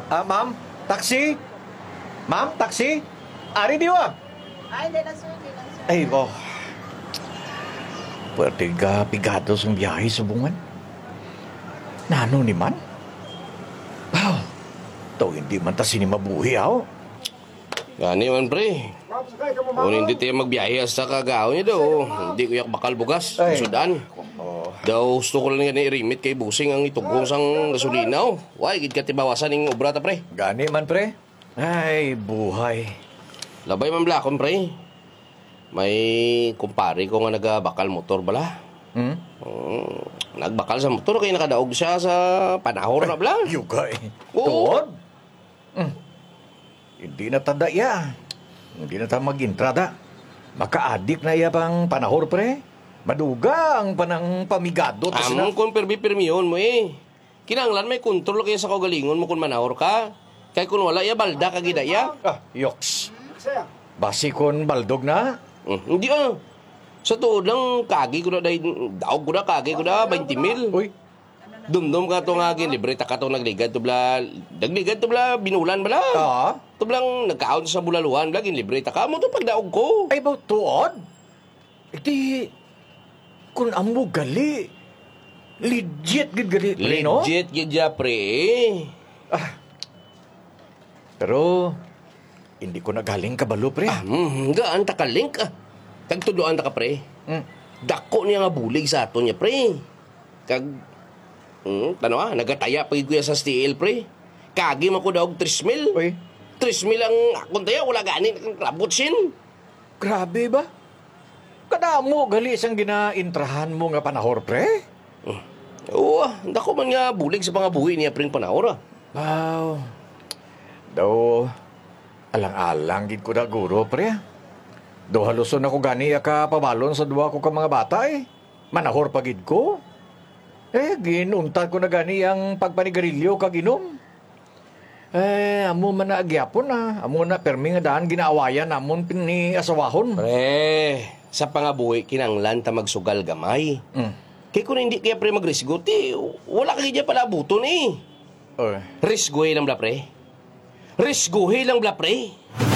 Ma'am, taxi? Ma'am, taxi? Ari diwa? Ay, di na sir, di na sir. Ay, oh. Pwede ka pigados ang biyahe sa bungan. Nano ni man? Oh, to hindi man ta sinimabuhi, aw. Gani man, pre. Kung hindi tayo magbiyahe sa kagaw niya daw, hindi ko yak bakal bugas. Ay. Sudan. Daw gusto ko lang yan i-remit kay Busing ang itugong sang gasolina. Why, gid ka tibawasan ng obra ta, pre. Gani man, pre. Ay, buhay. Labay man blakon, pre. May kumpare ko nga nagbakal motor bala. Hmm? Nagbakal sa motor kaya nakadaog siya sa panahon na bala. Yugay. Oo. Tuod? Hindi na tada ya. Hindi na ta mag-intrada. Maka-addict na iya pang panahor, pre. Maduga ang panang pamigado. Kung permi-permi yun mo eh. Kinanglan may kontrol kaya sa kaugalingon mo kung manahor ka. Kaya kung wala ya, balda ka gida ya. Yoks. Basi kon baldog na. Hindi Sa tuod lang, kagi ko na dahil, daog ko na, kagi ko na, 20 mil. Uy. Dumdum ka itong agin, libre ta ka itong nagligad, tubla, nagligad, tubla, binulan bala. Tublang nagkaon sa bulaluhan, laging libre ta ka mo ito pagdaog ko. Ay, ba, tuod? Iti, kung amo gali, legit gid gali, pre, no? Legit gid ya, pre. Pero, hindi ko nagaling kabalo, pre. Gaan ta ka link, Tagtuduan ta ka, pre. Dako niya nga bulig sa aton niya, pre. Nagataya pa kuya sa steel, pre. Kagi man ko daw 3 mil. Uy. 3 mil ang akong tayo, wala gani, labot sin. Grabe ba? Kadamo gali isang ginaintrahan mo nga panahor, pre? Oo, dako man nga bulig sa mga buhi niya, pre, panahora. Wow. Daw, alang-alang gid ko na guro, pre. Do haluson ako gani ka pabalon sa duwa ko ka mga bata eh. Manahor pagid ko. Ginuntad ko na gani ang pagpanigarilyo kag inom. Amo man na agyapon na. Amo na permi nga daan ginaawayan namon ni asawahon. Pre, sa pangabuhi kinanglan ta magsugal gamay. Kaya kung hindi kaya pre magrisgo, wala ka kaya pala buton eh. Risgohe lang bla pre. Risgohe lang bla pre.